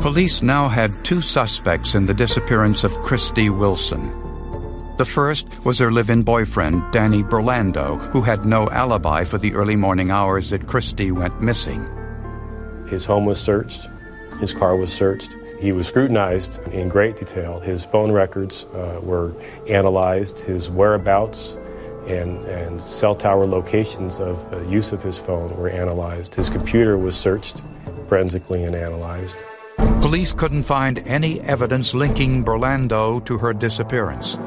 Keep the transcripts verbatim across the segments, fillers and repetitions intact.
Police now had two suspects in the disappearance of Christy Wilson. The first was her live-in boyfriend, Danny Burlando, who had no alibi for the early morning hours that Christy went missing. His home was searched. His car was searched. He was scrutinized in great detail. His phone records uh, were analyzed. His whereabouts and, and cell tower locations of uh, use of his phone were analyzed. His computer was searched forensically and analyzed. Police couldn't find any evidence linking Burlando to her disappearance.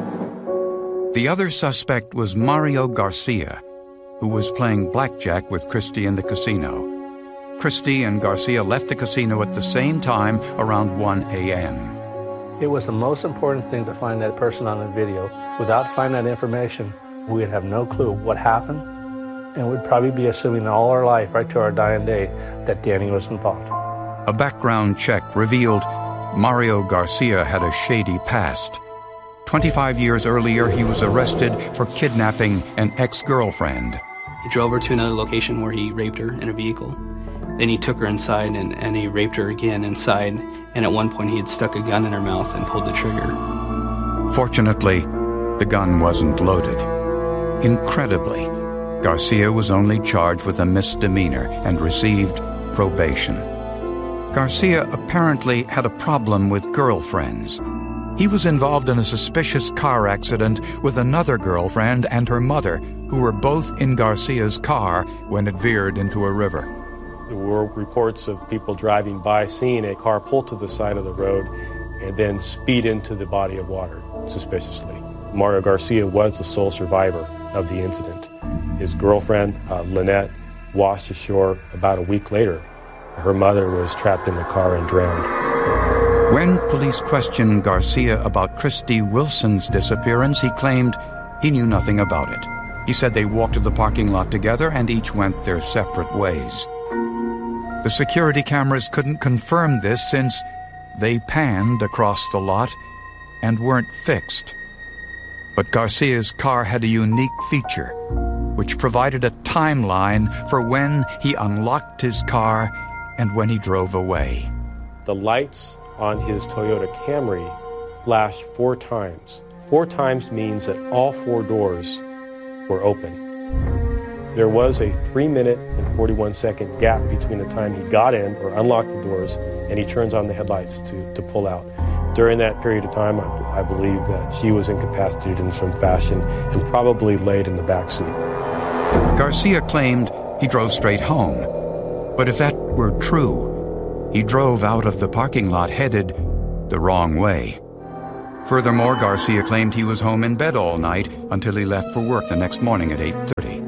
The other suspect was Mario Garcia, who was playing blackjack with Christy in the casino. Christy and Garcia left the casino at the same time, around one a.m. It was the most important thing to find that person on the video. Without finding that information, we'd have no clue what happened, and we'd probably be assuming all our life, right to our dying day, that Danny was involved. A background check revealed Mario Garcia had a shady past. Twenty-five years earlier, he was arrested for kidnapping an ex-girlfriend. He drove her to another location where he raped her in a vehicle. Then he took her inside and, and he raped her again inside, and at one point he had stuck a gun in her mouth and pulled the trigger. Fortunately, the gun wasn't loaded. Incredibly, Garcia was only charged with a misdemeanor and received probation. Garcia apparently had a problem with girlfriends. He was involved in a suspicious car accident with another girlfriend and her mother, who were both in Garcia's car when it veered into a river. There were reports of people driving by, seeing a car pull to the side of the road and then speed into the body of water, suspiciously. Mario Garcia was the sole survivor of the incident. His girlfriend, uh, Lynette, washed ashore about a week later. Her mother was trapped in the car and drowned. When police questioned Garcia about Christy Wilson's disappearance, he claimed he knew nothing about it. He said they walked to the parking lot together and each went their separate ways. The security cameras couldn't confirm this since they panned across the lot and weren't fixed. But Garcia's car had a unique feature, which provided a timeline for when he unlocked his car and when he drove away. The lights on his Toyota Camry flashed four times. Four times means that all four doors were open. There was a three minute and forty-one second gap between the time he got in or unlocked the doors and he turns on the headlights to, to pull out. During that period of time, I, I believe that she was incapacitated in some fashion and probably laid in the back seat. Garcia claimed he drove straight home. But if that were true, he drove out of the parking lot headed the wrong way. Furthermore, Garcia claimed he was home in bed all night until he left for work the next morning at eight thirty.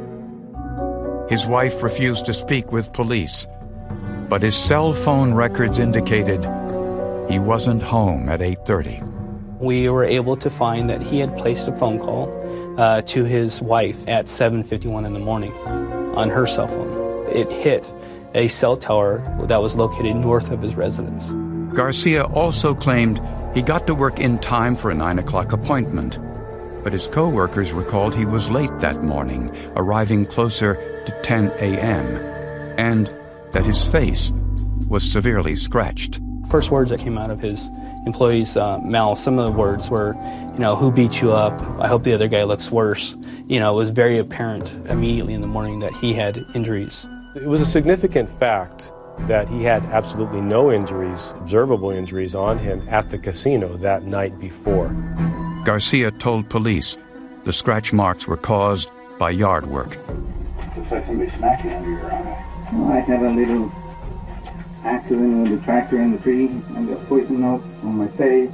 His wife refused to speak with police, but his cell phone records indicated he wasn't home at eight thirty. We were able to find that he had placed a phone call uh, to his wife at seven fifty-one in the morning on her cell phone. It hit a cell tower that was located north of his residence. Garcia also claimed he got to work in time for a nine o'clock appointment, but his co-workers recalled he was late that morning, arriving closer to ten a.m., and that his face was severely scratched. First words that came out of his employees' uh, mouths, some of the words were, you know, who beat you up? I hope the other guy looks worse. You know, it was very apparent immediately in the morning that he had injuries. It was a significant fact that he had absolutely no injuries, observable injuries, on him at the casino that night before. Garcia told police the scratch marks were caused by yard work. Looks like somebody smacked you under your eye. Well, I had a little accident with the tractor in the tree. I got poison oak on my face.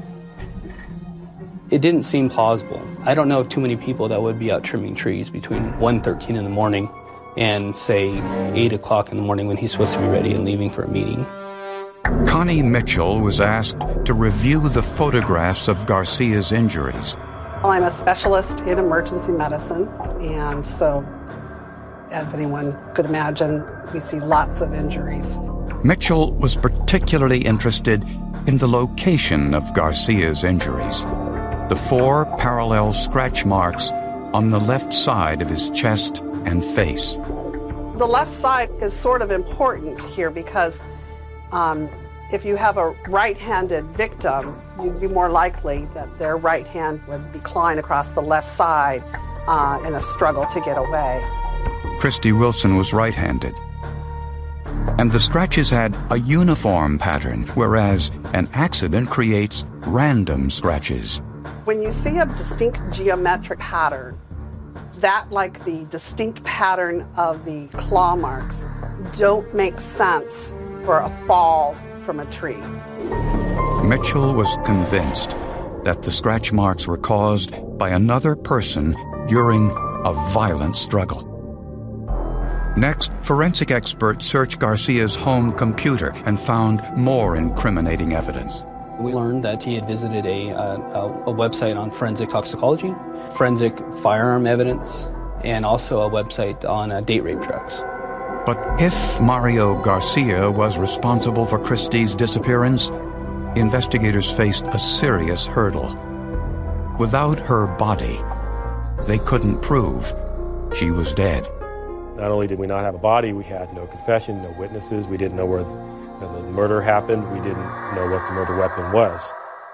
It didn't seem plausible. I don't know of too many people that would be out trimming trees between one thirteen in the morning and, say, eight o'clock in the morning when he's supposed to be ready and leaving for a meeting. Connie Mitchell was asked to review the photographs of Garcia's injuries. Well, I'm a specialist in emergency medicine, and so, as anyone could imagine, we see lots of injuries. Mitchell was particularly interested in the location of Garcia's injuries. The four parallel scratch marks on the left side of his chest and face. The left side is sort of important here because um, If you have a right-handed victim, you'd be more likely that their right hand would be clawing across the left side uh, in a struggle to get away. Christy Wilson was right-handed. And the scratches had a uniform pattern, whereas an accident creates random scratches. When you see a distinct geometric pattern, that, like the distinct pattern of the claw marks, don't make sense for a fall from a tree. Mitchell was convinced that the scratch marks were caused by another person during a violent struggle. Next, forensic experts searched Garcia's home computer and found more incriminating evidence. We learned that he had visited a, a, a website on forensic toxicology, forensic firearm evidence, and also a website on uh, date rape drugs. But if Mario Garcia was responsible for Christy's disappearance, investigators faced a serious hurdle. Without her body, they couldn't prove she was dead. Not only did we not have a body, we had no confession, no witnesses. We didn't know where the, the murder happened. We didn't know what the murder weapon was.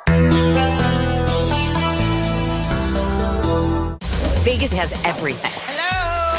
Vegas has everything.